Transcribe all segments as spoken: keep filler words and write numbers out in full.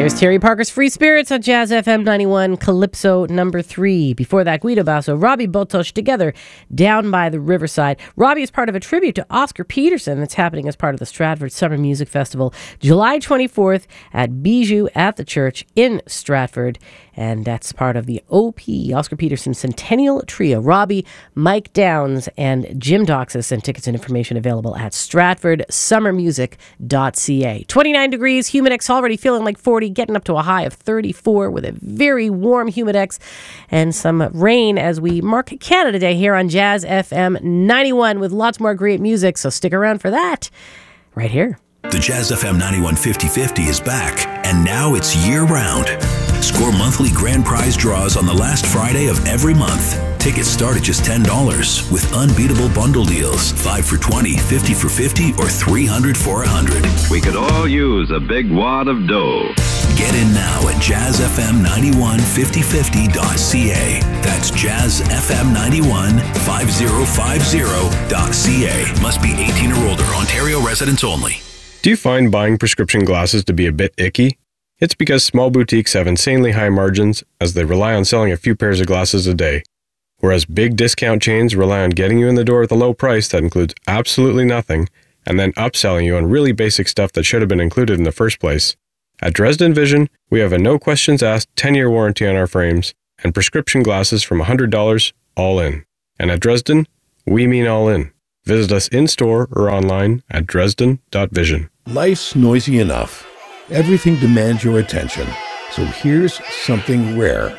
There's Terry Parker's Free Spirits on Jazz F M ninety-one, Calypso number three. Before that, Guido Basso, Robbie Botosh together, Down by the Riverside. Robbie is part of a tribute to Oscar Peterson that's happening as part of the Stratford Summer Music Festival, July twenty-fourth at Bijou at the Church in Stratford. And that's part of the O P, Oscar Peterson Centennial Trio. Robbie, Mike Downs, and Jim Doxis, and tickets and information available at stratford summer music dot c a. twenty-nine degrees, Humidex already feeling like forty, getting up to a high of thirty-four with a very warm Humidex and some rain as we mark Canada Day here on Jazz F M ninety-one with lots more great music, so stick around for that right here. The Jazz F M ninety-one fifty fifty is back, and now it's year-round. Score monthly grand prize draws on the last Friday of every month. Tickets start at just ten dollars with unbeatable bundle deals. five for twenty, fifty for fifty, or three hundred for one hundred. We could all use a big wad of dough. Get in now at jazz f m ninety-one fifty fifty dot c a. That's jazz f m ninety-one fifty fifty dot c a. Must be eighteen or older. Ontario residents only. Do you find buying prescription glasses to be a bit icky? It's because small boutiques have insanely high margins as they rely on selling a few pairs of glasses a day, whereas big discount chains rely on getting you in the door with a low price that includes absolutely nothing and then upselling you on really basic stuff that should have been included in the first place. At Dresden Vision, we have a no questions asked ten-year warranty on our frames and prescription glasses from one hundred dollars all in. And at Dresden, we mean all in. Visit us in-store or online at dresden dot vision. Life's noisy enough. Everything demands your attention. So here's something rare.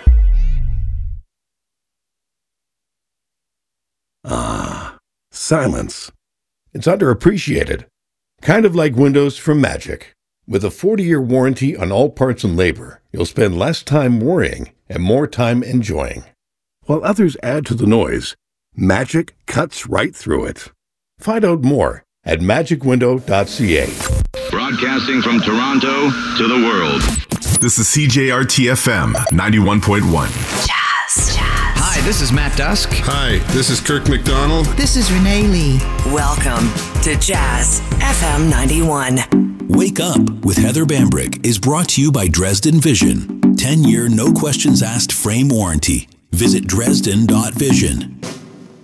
Ah, silence. It's underappreciated. Kind of like windows from Magic. With a forty-year warranty on all parts and labor, you'll spend less time worrying and more time enjoying. While others add to the noise, Magic cuts right through it. Find out more at magic window dot c a. Broadcasting from Toronto to the world. This is C J R T F M ninety-one point one. Jazz. Jazz. Hi, this is Matt Dusk. Hi, this is Kirk McDonald. This is Renee Lee. Welcome to Jazz F M ninety-one. Wake Up with Heather Bambrick is brought to you by Dresden Vision. ten-year no questions asked frame warranty. Visit dresden dot vision.